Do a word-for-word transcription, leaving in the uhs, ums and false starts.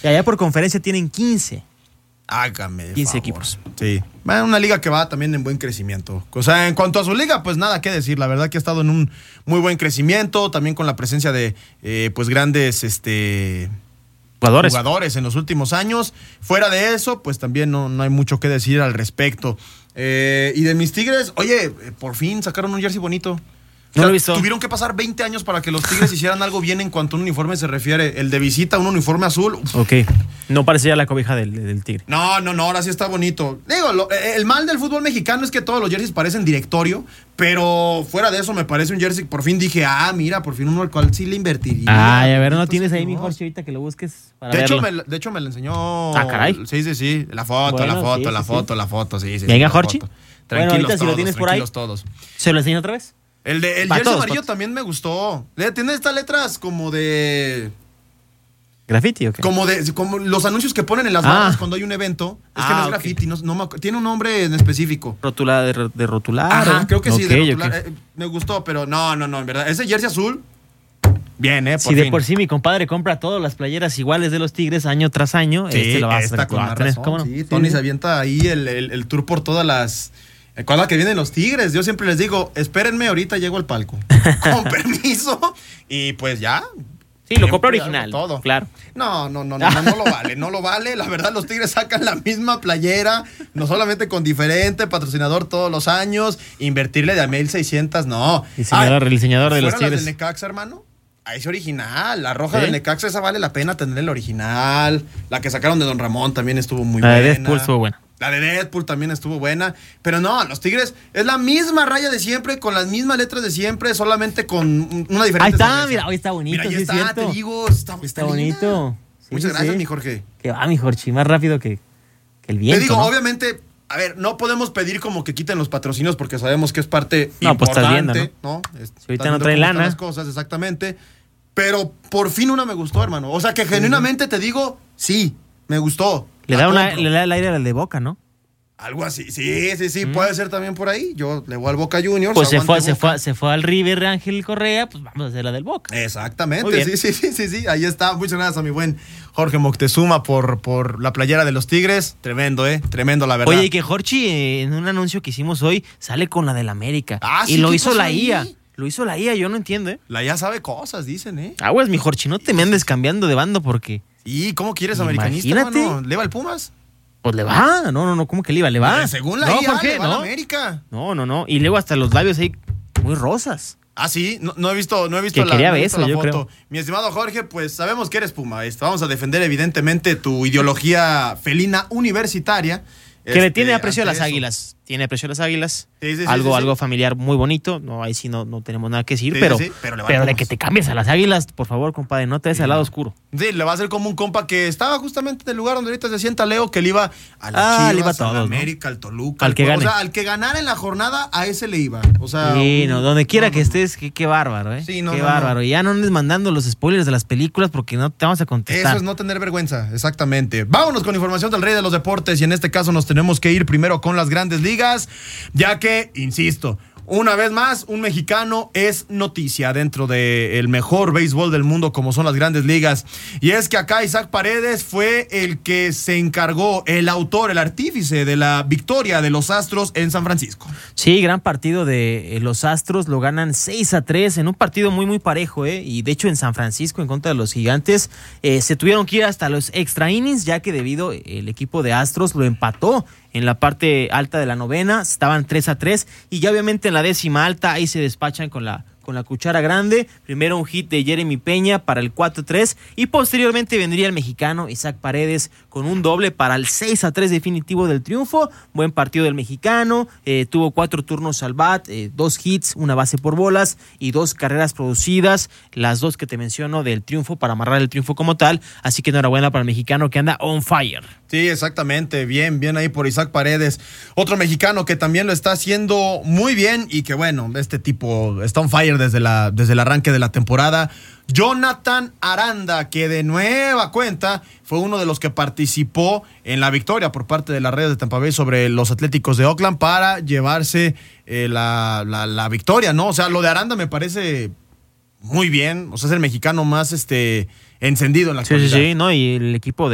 Y allá por conferencia tienen quince. Hágame quince favor. equipos. Sí. Va una liga que va también en buen crecimiento. O sea, en cuanto a su liga, pues nada que decir. La verdad que ha estado en un muy buen crecimiento. También con la presencia de eh, pues grandes este, jugadores. jugadores en los últimos años. Fuera de eso, pues también no, no hay mucho que decir al respecto. Eh, y de mis Tigres, oye, por fin sacaron un jersey bonito. O sea, no lo he visto. Tuvieron que pasar veinte años para que los Tigres hicieran algo bien en cuanto a un uniforme se refiere. El de visita, un uniforme azul. Uf. Ok. No parecía la cobija del, del Tigre. No, no, no, ahora sí está bonito. Digo, lo, el mal del fútbol mexicano es que todos los jerseys parecen directorio, pero fuera de eso me parece un jersey. Por fin dije, ah, mira, por fin uno al cual sí le invertiría. Ay, a ver, ¿no Entonces, tienes ahí, no. mi Jorge, ahorita que lo busques para De hecho, verlo? me, de hecho, me lo enseñó. Ah, caray. Sí, sí, sí. La foto, Bueno, la foto, sí, la sí, foto, sí. la foto, sí, sí. Venga, sí, la Jorge. foto. Bueno, Tranquilos ahorita si todos, lo tienes por ahí. tranquilos todos. ¿Se lo enseño otra vez? El, de, el Pa' jersey todos, amarillo pa' también me gustó. Tiene estas letras como de. ¿Graffiti o qué? Como de como los anuncios que ponen en las Ah. barras cuando hay un evento. Es Ah, que no es ok. graffiti, no, no me acu- tiene un nombre en específico. Rotula, de, de rotular. Ajá, ¿o? creo que sí, Ok, de rotular. ok. Eh, me gustó, pero no, no, no, en verdad. Ese jersey azul, bien, ¿eh? Por Si de fin. por sí mi compadre compra todas las playeras iguales de los Tigres año tras año, Sí, este lo va a esta hacer. con lo va más a tener. razón, ¿Cómo no? sí, Sí, Tony sí. se avienta ahí el, el, el tour por todas las... eh, Cuando que vienen los Tigres, yo siempre les digo, espérenme, ahorita llego al palco. Con permiso. Y pues ya. Sí, lo Siempre compra hago original. todo. Claro. No, no, no, no, no, no lo vale, no lo vale. La verdad, los Tigres sacan la misma playera, no solamente con diferente patrocinador todos los años, invertirle de a mil seiscientos, no. Diseñador, el diseñador de los ¿fuera la Tigres. del Necaxa, hermano? A ese original, la roja ¿Sí? del Necaxa, esa vale la pena tener el original. La que sacaron de Don Ramón también estuvo muy La buena. de Deadpool estuvo buena. La de Deadpool también estuvo buena. Pero no, los Tigres es la misma raya de siempre, con las mismas letras de siempre, solamente con una diferente. Ahí está, cerveza. mira, hoy está bonito, Mira, ahí sí es está, cierto. te digo, está, Está está linda. bonito. Sí, Muchas sí, gracias, sí. mi Jorge. Que va, mi Jorge, más rápido que, que el viento. Te digo, ¿no? obviamente, a ver, no podemos pedir como que quiten los patrocinios porque sabemos que es parte No, pues estás importante, viendo, ¿no? Es- Si ahorita estás no viendo trae cómo están lana. las cosas, exactamente. Pero por fin una me gustó, hermano. O sea, que genuinamente te digo, sí, me gustó. Le La da, una, compro. le da el aire al de Boca, ¿no? Algo así. Sí, sí, sí, puede ser también por ahí. Yo le voy al Boca Juniors. Pues se fue, aguante se, Boca. fue, se fue al River Ángel Correa, pues vamos a hacer la del Boca. Muy Exactamente, bien. sí, sí, sí, sí, sí, ahí está. Muchas gracias a mi buen Jorge Moctezuma por, por la playera de los Tigres. Tremendo, ¿eh? Tremendo, la verdad. Oye, y que Jorge, eh, en un anuncio que hicimos hoy, sale con la del América. Ah, y sí, lo ¿qué hizo pasó la ahí? I A. Lo hizo la I A, yo no entiendo, ¿eh? La ya sabe cosas, dicen, ¿eh? Aguas, mi Jorge, no te me andes cambiando de bando porque... ¿Y cómo quieres americanista, Imagínate. hermano? ¿Le va el Pumas? Pues le va. No, no, no, ¿cómo que le iba? Le va. Eh, Según la no, I A, Jorge, le va a la no. América. No, no, no. Y luego hasta los labios ahí muy rosas. Ah, sí, no, no he visto, no he visto Que la, quería no he visto beso, la yo foto. creo. Mi estimado Jorge, pues sabemos que eres Puma. Este, vamos a defender evidentemente tu ideología felina universitaria. Que le Este, tiene aprecio a ante las eso. águilas. Tiene aprecio a las águilas. Sí, sí, sí, algo, sí, sí. algo familiar muy bonito. No, ahí sí no, no tenemos nada que decir. Sí, pero sí, sí, pero le va pero al de Pumas. que te cambies a las águilas, por favor, compadre, no te des al lado oscuro. Sí, le va a hacer como un compa que estaba justamente en el lugar donde ahorita se sienta Leo, que le iba a la Ah, Chivas, le iba a a todos, la ¿no? América, al Toluca. Al que Puebla. gane. O sea, al que ganara en la jornada, a ese le iba. O sea, Sí, un- no, donde quiera no, que no, estés, qué, qué bárbaro, ¿eh? Sí, no, qué no, bárbaro. no. Y ya no andes mandando los spoilers de las películas porque no te vamos a contestar. Eso es no tener vergüenza, exactamente. Vámonos con información del rey de los deportes y en este caso nos tenemos que ir primero con las grandes ligas, ya que, insisto, una vez más, un mexicano es noticia dentro del mejor béisbol del mundo como son las grandes ligas. Y es que acá Isaac Paredes fue el que se encargó, el autor, el artífice de la victoria de los Astros en San Francisco. Sí, gran partido de eh, los Astros, lo ganan seis a tres en un partido muy muy parejo, ¿eh? Y de hecho en San Francisco en contra de los Gigantes eh, se tuvieron que ir hasta los extra innings ya que debido el equipo de Astros lo empató en la parte alta de la novena, estaban tres a tres y ya obviamente en la décima alta ahí se despachan con la con la cuchara grande, primero un hit de Jeremy Peña para el cuatro a tres y posteriormente vendría el mexicano Isaac Paredes con un doble para el seis a tres definitivo del triunfo. Buen partido del mexicano, eh, tuvo cuatro turnos al bat, eh, dos hits, una base por bolas y dos carreras producidas, las dos que te menciono del triunfo para amarrar el triunfo como tal, así que enhorabuena para el mexicano que anda on fire. Sí, exactamente, bien, bien ahí por Isaac Paredes. Otro mexicano que también lo está haciendo muy bien y que bueno, este tipo está on fire desde, la, desde el arranque de la temporada. Jonathan Aranda, que de nueva cuenta fue uno de los que participó en la victoria por parte de las Reyes de Tampa Bay sobre los Atléticos de Oakland para llevarse eh, la, la, la victoria, ¿no? O sea, lo de Aranda me parece muy bien, o sea, es el mexicano más este, encendido en la Sí, actualidad. sí, sí, ¿no? Y el equipo de